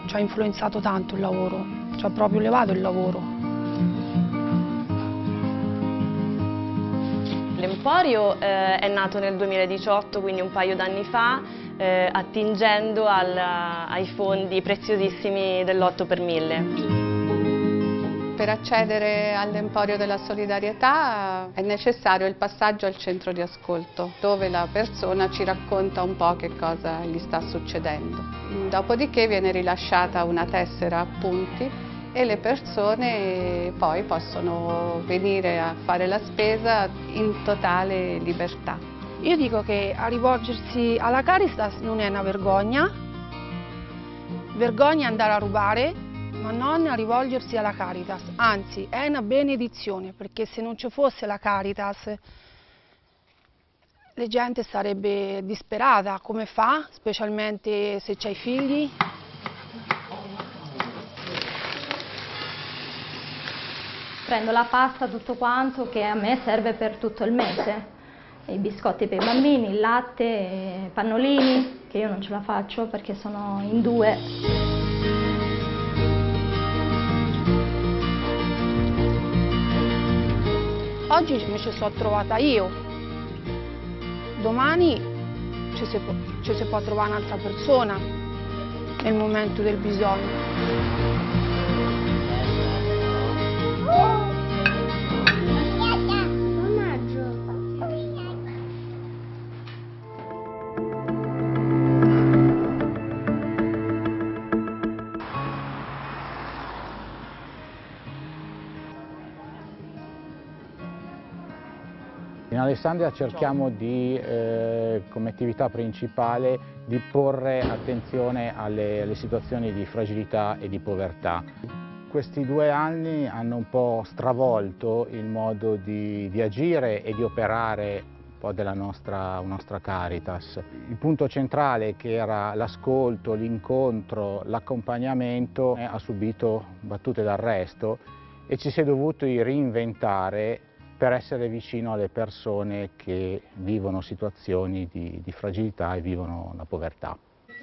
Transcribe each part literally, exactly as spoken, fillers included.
ci ha influenzato tanto il lavoro, ci ha proprio levato il lavoro. L'Emporio eh, è nato nel duemiladiciotto, quindi un paio d'anni fa, eh, attingendo al, ai fondi preziosissimi dell'otto per mille. Per accedere all'Emporio della Solidarietà è necessario il passaggio al centro di ascolto, dove la persona ci racconta un po' che cosa gli sta succedendo. Dopodiché viene rilasciata una tessera a punti e le persone poi possono venire a fare la spesa in totale libertà. Io dico che a rivolgersi alla Caritas non è una vergogna, vergogna è andare a rubare, ma non a rivolgersi alla Caritas, anzi è una benedizione, perché se non ci fosse la Caritas la gente sarebbe disperata. Come fa, specialmente se c'hai figli? Prendo la pasta, tutto quanto, che a me serve per tutto il mese, i biscotti per i bambini, il latte, i pannolini, che io non ce la faccio perché sono in due. Oggi mi ci sono trovata io, domani ci si può, ci si può trovare un'altra persona nel momento del bisogno. In Alessandria cerchiamo di, eh, come attività principale, di porre attenzione alle, alle situazioni di fragilità e di povertà. Questi due anni hanno un po' stravolto il modo di, di agire e di operare un po' della nostra, nostra Caritas. Il punto centrale, che era l'ascolto, l'incontro, l'accompagnamento, ha subito battute d'arresto e ci si è dovuti reinventare per essere vicino alle persone che vivono situazioni di, di fragilità e vivono la povertà.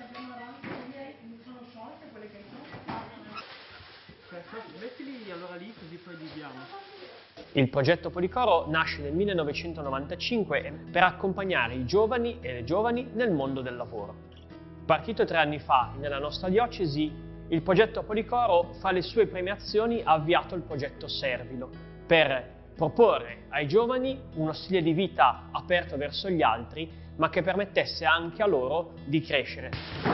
Il progetto Policoro nasce nel millenovecentonovantacinque per accompagnare i giovani e le giovani nel mondo del lavoro. Partito tre anni fa nella nostra diocesi, il progetto Policoro, fra le sue premiazioni, ha avviato il progetto Servilo per proporre ai giovani uno stile di vita aperto verso gli altri, ma che permettesse anche a loro di crescere.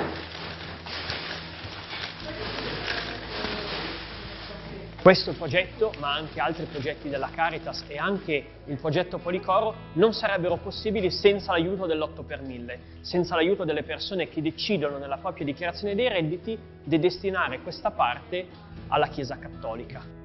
Questo progetto, ma anche altri progetti della Caritas e anche il progetto Policoro, non sarebbero possibili senza l'aiuto dell'otto per mille, senza l'aiuto delle persone che decidono nella propria dichiarazione dei redditi di destinare questa parte alla Chiesa Cattolica.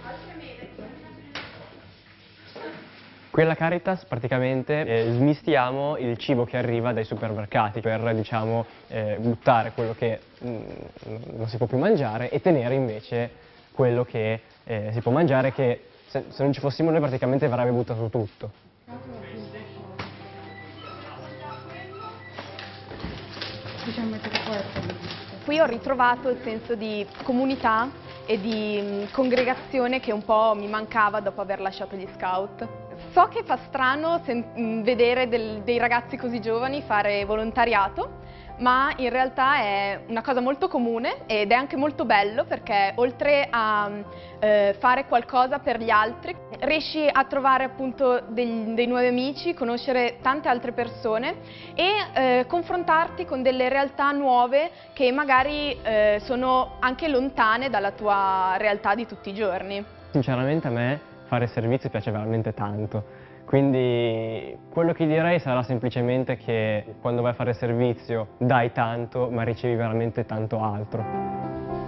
Qui alla Caritas praticamente eh, smistiamo il cibo che arriva dai supermercati per, diciamo, eh, buttare quello che mm, non si può più mangiare e tenere invece quello che eh, si può mangiare, che se, se non ci fossimo noi praticamente verrebbe buttato tutto. Qui ho ritrovato il senso di comunità e di congregazione che un po' mi mancava dopo aver lasciato gli scout. So che fa strano vedere del, dei ragazzi così giovani fare volontariato, ma in realtà è una cosa molto comune ed è anche molto bello, perché oltre a eh, fare qualcosa per gli altri, riesci a trovare appunto dei, dei nuovi amici, conoscere tante altre persone e eh, confrontarti con delle realtà nuove che magari eh, sono anche lontane dalla tua realtà di tutti i giorni. Sinceramente a me fare servizio piace veramente tanto, quindi quello che direi sarà semplicemente che quando vai a fare servizio dai tanto ma ricevi veramente tanto altro.